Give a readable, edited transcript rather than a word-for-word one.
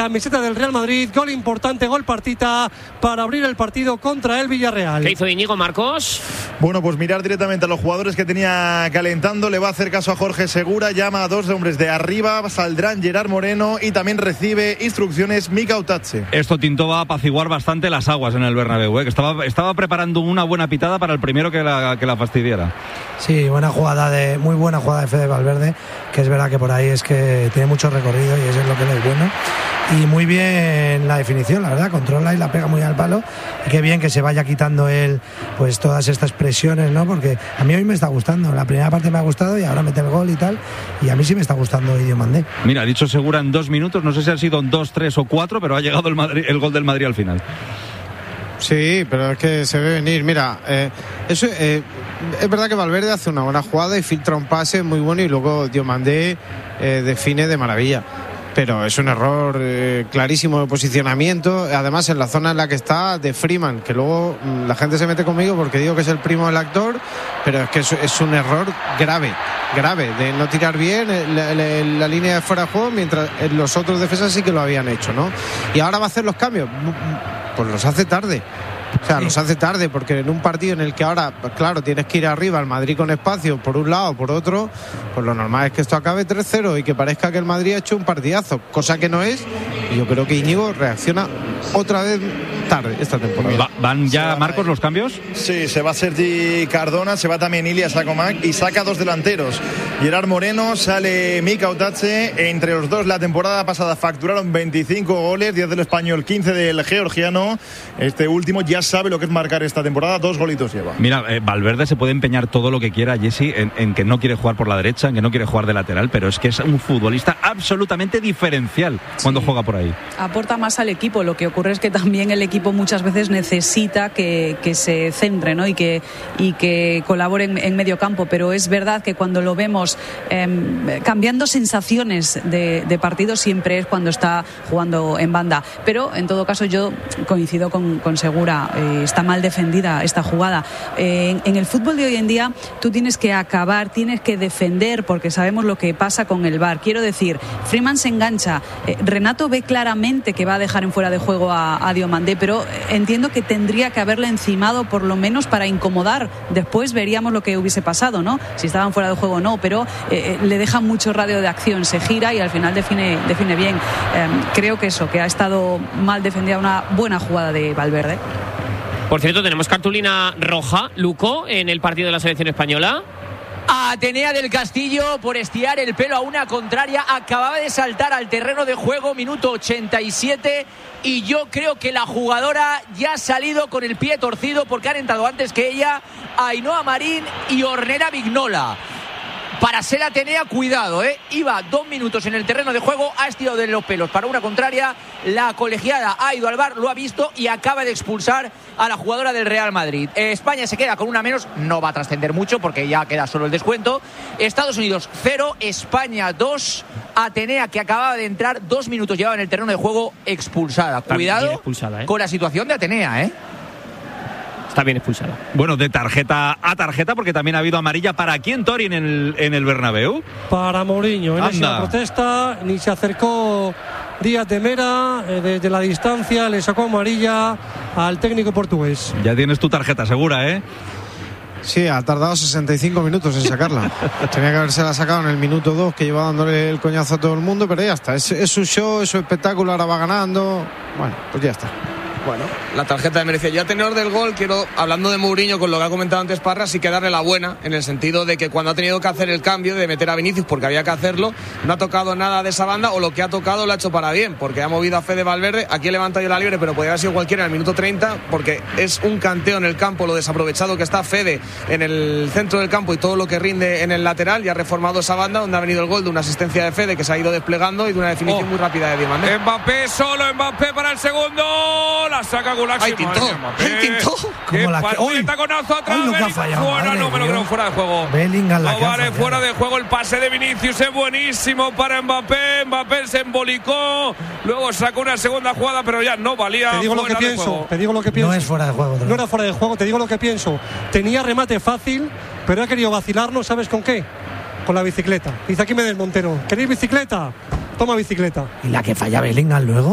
camiseta del Real Madrid. Gol importante, gol partita para abrir el partido contra el Villarreal. ¿Qué hizo Íñigo, Marcos? Bueno, pues mirar directamente a los jugadores que tenía calentando. Le va a hacer caso a Jorge Segura. Llama a dos hombres de arriba. Saldrán Gerard Moreno y también recibe instrucciones Mika Otache. Esto Tinto va a apaciguar bastante las aguas en el Bernabéu, que estaba preparando una buena pitada para el primero que la fastidiara. Sí, muy buena jugada de Fede Valverde, que es verdad que por ahí es que tiene mucho recorrido y eso es lo que le es bueno. Y muy bien la definición, la verdad, controla y la pega muy al palo. Y qué bien que se vaya quitando él pues todas estas presiones, ¿no? Porque a mí hoy me está gustando. La primera parte me ha gustado y ahora mete el gol y tal. Y a mí sí me está gustando Diomandé. Mira, ha dicho Segura en 2 minutos, no sé si han sido en 2, 3 o 4, pero ha llegado el gol del Madrid al final. Sí, pero es que se ve venir. Mira, es verdad que Valverde hace una buena jugada y filtra un pase muy bueno y luego Diomandé define de maravilla. Pero es un error clarísimo de posicionamiento, además en la zona en la que está de Freeman, que luego la gente se mete conmigo porque digo que es el primo del actor, pero es que es un error grave de no tirar bien la línea de fuera de juego, mientras los otros defensas sí que lo habían hecho, ¿no? Y ahora va a hacer los cambios, pues los hace tarde. O sea, los hace tarde, porque en un partido en el que ahora, pues claro, tienes que ir arriba al Madrid con espacio por un lado, por otro, pues lo normal es que esto acabe 3-0 y que parezca que el Madrid ha hecho un partidazo, cosa que no es, y yo creo que Íñigo reacciona otra vez tarde esta temporada. ¿Van ya, Marcos, los cambios? Sí, se va Sergi Cardona, se va también Ilias Akomak y saca dos delanteros. Gerard Moreno, sale Mika Otache. Entre los dos la temporada pasada facturaron 25 goles, 10 del español, 15 del georgiano. Este último ya sabe lo que es marcar esta temporada, 2 golitos lleva. Mira, Valverde se puede empeñar todo lo que quiera, Jesse, en que no quiere jugar por la derecha, en que no quiere jugar de lateral, pero es que es un futbolista absolutamente diferencial cuando juega por ahí. Aporta más al equipo, lo que ocurre es que también el equipo muchas veces necesita que se centre, ¿no? y que colaboren en medio campo, pero es verdad que cuando lo vemos cambiando sensaciones de partido siempre es cuando está jugando en banda, pero en todo caso yo coincido con Segura, está mal defendida esta jugada. En el fútbol de hoy en día tú tienes que acabar, tienes que defender, porque sabemos lo que pasa con el VAR. Quiero decir, Freeman se engancha, Renato ve claramente que va a dejar en fuera de juego a Diomandé, pero entiendo que tendría que haberle encimado por lo menos para incomodar. Después veríamos lo que hubiese pasado, ¿no? Si estaban fuera de juego o no, pero le deja mucho radio de acción, se gira y al final define bien. Creo que que ha estado mal defendida, una buena jugada de Valverde. Por cierto, tenemos cartulina roja, Luco, en el partido de la selección española. Atenea del Castillo por estirar el pelo a una contraria. Acababa de saltar al terreno de juego, minuto 87, y yo creo que la jugadora ya ha salido con el pie torcido porque han entrado antes que ella Ainhoa Marín y Ornella Vignola. Para ser Atenea, cuidado, iba 2 minutos en el terreno de juego, ha estirado de los pelos para una contraria, la colegiada ha ido al VAR, lo ha visto y acaba de expulsar a la jugadora del Real Madrid. España se queda con una menos, no va a trascender mucho porque ya queda solo el descuento. Estados Unidos 0, España 2, Atenea, que acababa de entrar, 2 minutos llevaba en el terreno de juego, expulsada. Cuidado expulsada, con la situación de Atenea, Está bien expulsada. Bueno, de tarjeta a tarjeta, porque también ha habido amarilla. ¿Para quién, Tori, en el Bernabéu? Para Mourinho. En esa protesta, ni se acercó Díaz de Mera, desde la distancia le sacó amarilla al técnico portugués. Ya tienes tu tarjeta segura, ¿eh? Sí, ha tardado 65 minutos en sacarla. Tenía que haberse la sacado en el minuto 2, que lleva dándole el coñazo a todo el mundo, pero ya está. Es su show, es su espectáculo, ahora va ganando. Bueno, pues ya está. Bueno, la tarjeta de merecida. Yo a tenor del gol quiero, hablando de Mourinho, con lo que ha comentado antes Parra, sí que darle la buena, en el sentido de que cuando ha tenido que hacer el cambio de meter a Vinicius porque había que hacerlo, no ha tocado nada de esa banda, o lo que ha tocado lo ha hecho para bien, porque ha movido a Fede Valverde. Aquí he levantado yo la libre, pero podría haber sido cualquiera en el minuto 30, porque es un canteo en el campo lo desaprovechado que está Fede en el centro del campo y todo lo que rinde en el lateral, y ha reformado esa banda donde ha venido el gol de una asistencia de Fede que se ha ido desplegando y de una definición muy rápida de Diomandé. Mbappé solo, Mbappé para el segundo, la saca Gulak. Tintó. Como la que hoy taconazo atrás, lo que ha fallado, fuera, no me lo creo, fuera de juego. Bellingham la que vale, fuera de juego. El pase de Vinicius es buenísimo para Mbappé. Mbappé se embolicó, luego sacó una segunda jugada, pero ya no valía. Te digo lo que pienso. No es fuera de juego. No era fuera de juego, te digo lo que pienso. Tenía remate fácil, pero ha querido vacilarnos, ¿sabes con qué? Con la bicicleta. Dice aquí Medel Montero, ¿queréis bicicleta? Toma bicicleta. ¿Y la que falla Bellingham luego?